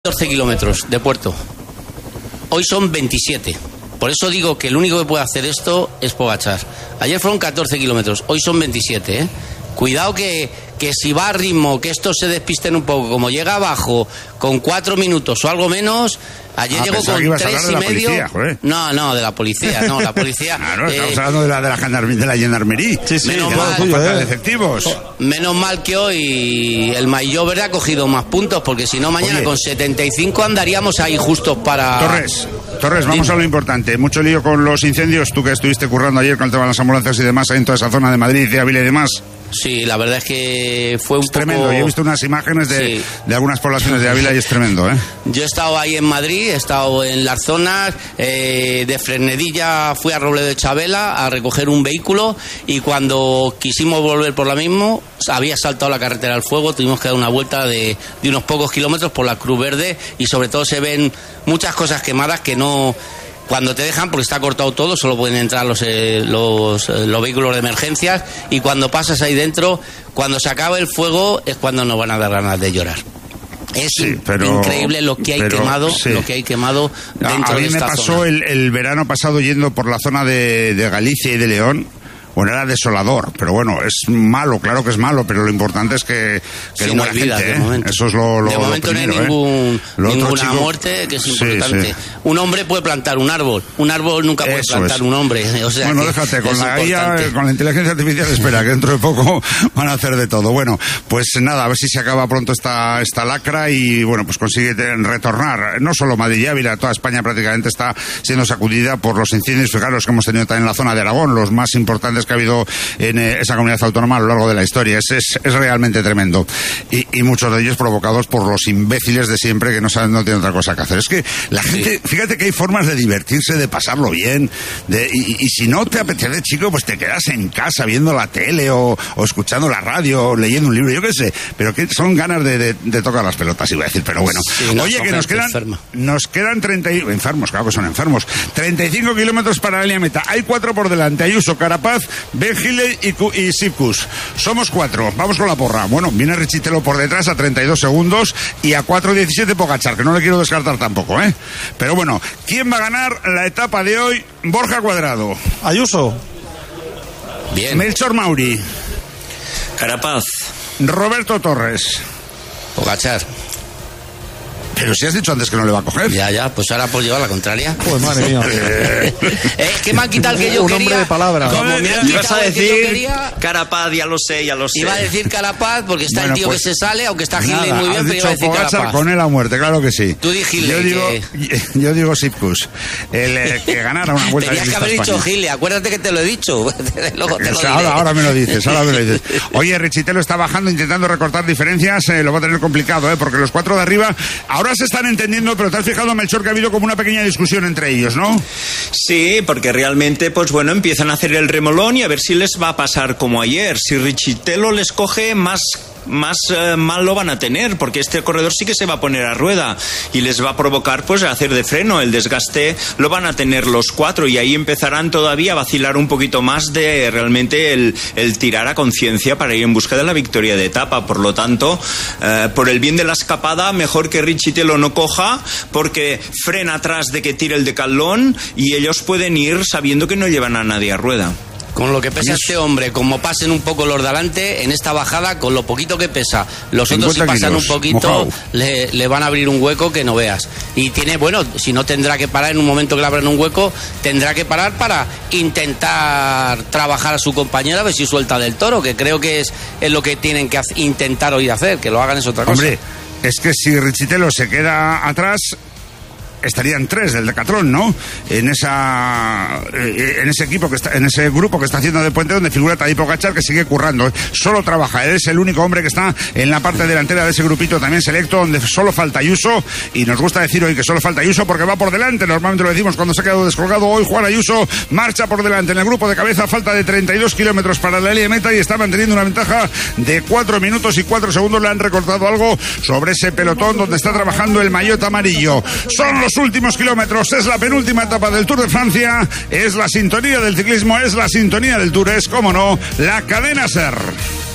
14 kilómetros de puerto. Hoy son 27. Por eso digo que el único que puede hacer esto es Pogačar. Ayer fueron 14 kilómetros, hoy son 27, ¿eh? Cuidado que si va a ritmo, que estos se despisten un poco, como llega abajo con 4 minutos o algo menos, ayer llegó con 3,5. No, de la policía, no, la policía. Claro, estamos hablando de la gendarmería. Sí, menos mal, de efectivos. Menos mal que hoy el Maillot ha cogido más puntos, porque si no mañana con 75 andaríamos ahí justos para... Torres, vamos a lo importante. Mucho lío con los incendios, tú que estuviste currando ayer con el tema de las ambulancias y demás, ahí en toda esa zona de Madrid, de Ávila y demás. Sí, la verdad es que fue un poco... tremendo, yo he visto unas imágenes de algunas poblaciones de Ávila y es tremendo, ¿eh? Yo he estado ahí en Madrid, he estado en las zonas, de Fresnedilla fui a Robledo de Chabela a recoger un vehículo y cuando quisimos volver por la misma, había saltado la carretera al fuego, tuvimos que dar una vuelta de unos pocos kilómetros por la Cruz Verde y sobre todo se ven muchas cosas quemadas que no... Cuando te dejan, porque está cortado todo, solo pueden entrar los vehículos de emergencias y cuando pasas ahí dentro, cuando se acaba el fuego es cuando nos van a dar ganas de llorar. Es increíble lo que hay quemado, lo que hay quemado dentro de esta zona. A mí me pasó el verano pasado yendo por la zona de Galicia y de León. Bueno, era desolador, pero bueno, es malo, claro que es malo, pero lo importante es que no muera gente, ¿eh? Eso es lo de momento primero, no hay ninguna muerte, que es importante. Sí. Un hombre puede plantar un árbol nunca puede plantar un hombre. O sea, bueno, déjate, con la IA, con la inteligencia artificial, espera, que dentro de poco van a hacer de todo. Bueno, pues nada, a ver si se acaba pronto esta lacra y bueno, pues consigue retornar. No solo Madrid y Ávila, toda España prácticamente está siendo sacudida por los incendios fijaros que hemos tenido también en la zona de Aragón, los más importantes que ha habido en esa comunidad autónoma a lo largo de la historia. Es realmente tremendo. Y muchos de ellos provocados por los imbéciles de siempre que no tienen otra cosa que hacer. Es que la gente, fíjate que hay formas de divertirse, de pasarlo bien, y si no te apetece, chico, pues te quedas en casa viendo la tele o escuchando la radio o leyendo un libro, yo qué sé, pero que son ganas de tocar las pelotas, iba a decir, pero bueno. Sí, no, oye, que nos quedan 30 enfermos, claro que son enfermos, 35 kilómetros para la línea meta. Hay 4 por delante, Ayuso, Carapaz, Ben Gile y Sipkus. Somos 4. Vamos con la porra. Bueno, viene Richitelo por detrás a 32 segundos y a 4:17 Pogačar, que no le quiero descartar tampoco, ¿eh? Pero bueno, ¿quién va a ganar la etapa de hoy? Borja Cuadrado. Ayuso. Bien. Melchor Mauri. Carapaz. Roberto Torres. Pogačar. Pero si has dicho antes que no le va a coger. Ya, pues ahora por llevar la contraria. Pues madre mía. Que me han quitado el que yo un quería. Hombre de palabra. Como ibas a decir Carapaz, ya lo sé. Iba a decir Carapaz porque está el tío pues, que se sale, aunque está Gile muy bien, pero iba a decir Pogačar Carapaz. Con él a muerte, claro que sí. Tú di Gile. Yo digo Sipkus. El que ganara una vuelta. Tenías que haber dicho Gile, acuérdate que te lo he dicho. Luego te lo ahora me lo dices, Oye, Richitelo está bajando, intentando recortar diferencias, lo va a tener complicado, porque los 4 de arriba ahora se están entendiendo, pero te has fijado, Melchor, que ha habido como una pequeña discusión entre ellos, ¿no? Sí, porque realmente, pues bueno, empiezan a hacer el remolón y a ver si les va a pasar como ayer. Si Richitelo les coge, más mal lo van a tener, porque este corredor sí que se va a poner a rueda y les va a provocar pues hacer de freno, el desgaste lo van a tener los 4 y ahí empezarán todavía a vacilar un poquito más de realmente el tirar a conciencia para ir en busca de la victoria de etapa. Por lo tanto, por el bien de la escapada, mejor que Richitelo no coja, porque frena atrás de que tire el decalón y ellos pueden ir sabiendo que no llevan a nadie a rueda. Con lo que pesa este hombre, como pasen un poco los de adelante, en esta bajada, con lo poquito que pesa, los otros si pasan un poquito, le van a abrir un hueco que no veas. Y tiene, bueno, si no tendrá que parar en un momento que le abran un hueco, tendrá que parar para intentar trabajar a su compañero a ver si suelta del toro, que creo que es lo que tienen que intentar hoy hacer, que lo hagan es otra cosa. Hombre, es que si Richitelo se queda atrás, estarían 3 del Decatlón, ¿no? En ese equipo que está, en ese grupo que está haciendo de puente, donde figura Tadej Pogačar, que sigue currando, solo trabaja, él es el único hombre que está en la parte delantera de ese grupito también selecto, donde solo falta Ayuso, y nos gusta decir hoy que solo falta Ayuso porque va por delante, normalmente lo decimos cuando se ha quedado descolgado. Hoy Juan Ayuso marcha por delante en el grupo de cabeza, falta de 32 kilómetros para la línea de meta y está manteniendo una ventaja de 4 minutos y 4 segundos. Le han recortado algo sobre ese pelotón donde está trabajando el maillot amarillo. Son los últimos kilómetros, es la penúltima etapa del Tour de Francia, es la sintonía del ciclismo, es la sintonía del Tour, es, como no, la cadena SER.